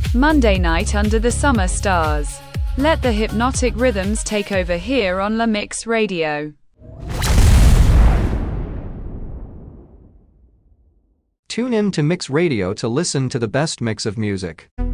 Monday night under the summer stars. Let the hypnotic rhythms take over here on La Mix Radio. Tune in to Mix Radio to listen to the best mix of music.